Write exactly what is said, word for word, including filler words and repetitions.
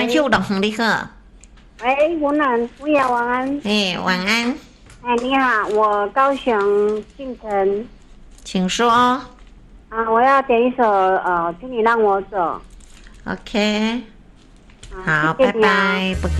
久了，你好。 喂，吴楠，吴雅，晚安。 哎，晚安。 哎，你好，我高雄姓陈。 请说。 啊，我要点一首呃，请你让我走。 OK。 啊、 好，拜谢谢你啊拜，不客